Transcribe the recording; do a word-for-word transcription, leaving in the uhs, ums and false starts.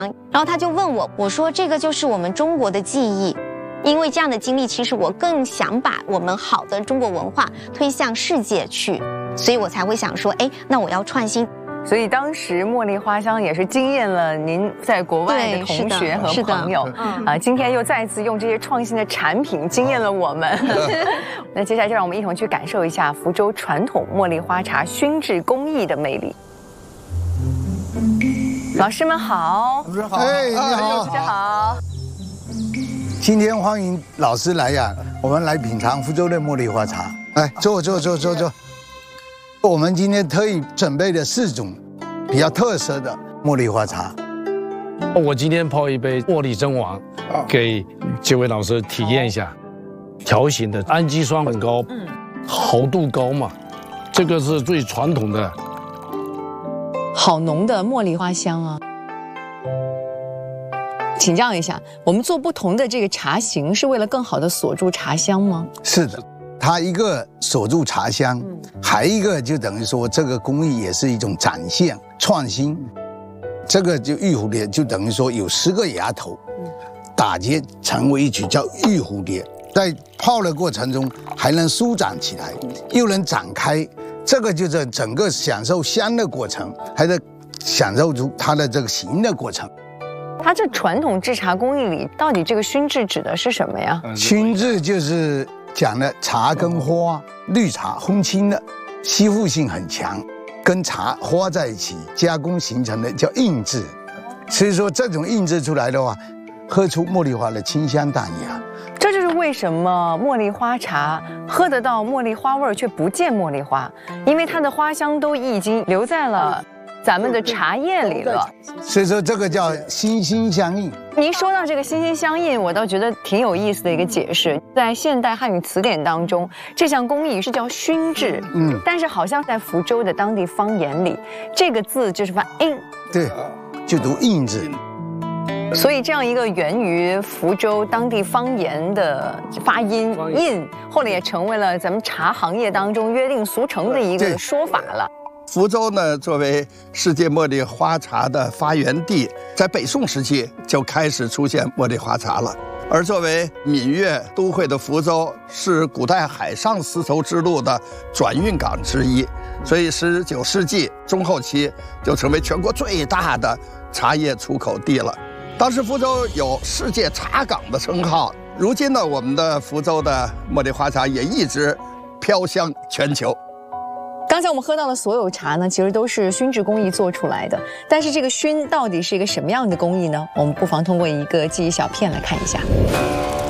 然后他就问我，我说这个就是我们中国的记忆。因为这样的经历，其实我更想把我们好的中国文化推向世界去，所以我才会想说，哎，那我要创新。 所以当时茉莉花香也是惊艳了您在国外的同学和朋友，啊，今天又再次用这些创新的产品惊艳了我们。那接下来就让我们一同去感受一下福州传统茉莉花茶熏制工艺的魅力。老师们好， 老师好，哎，你好， 老师好。 今天欢迎老师来呀，我们来品尝福州的茉莉花茶。来，坐坐坐坐坐。我们今天特意准备了四种比较特色的茉莉花茶。 我今天泡一杯茉莉真王，给几位老师体验一下。条形的氨基酸很高，嗯，毫度高嘛，这个是最传统的。 好浓的茉莉花香啊！请教一下，我们做不同的这个茶型，是为了更好的锁住茶香吗？ 是的。它一个锁住茶香，还一个就等于说这个工艺也是一种展现创新。这个就玉蝴蝶就等于说有十个芽头，打结成为一曲叫玉蝴蝶，在泡的过程中还能舒展起来，又能展开，这个就是整个享受香的过程，还得享受出它的这个形的过程。 它这传统制茶工艺里，到底这个熏制指的是什么呀？ 熏制就是讲的茶跟花，绿茶烘青的，吸附性很强，跟茶花在一起加工形成的叫印制。所以说这种印制出来的话，喝出茉莉花的清香淡雅。 这就是为什么茉莉花茶喝得到茉莉花味儿却不见茉莉花，因为它的花香都已经留在了咱们的茶叶里了。 所以说这个叫心心相印。 您说到这个心心相印，我倒觉得挺有意思的一个解释。在现代汉语词典当中，这项工艺是叫熏制，嗯，但是好像在福州的当地方言里，这个字就是发印， 对，就读印制。 所以这样一个源于福州当地方言的发音印，后来也成为了咱们茶行业当中约定俗成的一个说法了。 福州呢，作为世界茉莉花茶的发源地，在北宋时期就开始出现茉莉花茶了。而作为闽粤都会的福州，是古代海上丝绸之路的转运港之一，所以十九世纪中后期就成为全国最大的茶叶出口地了。当时福州有世界茶港的称号。如今呢，我们的福州的茉莉花茶也一直飘香全球。 刚才我们喝到的所有茶呢，其实都是熏制工艺做出来的。但是这个熏到底是一个什么样的工艺呢？我们不妨通过一个记忆小片来看一下。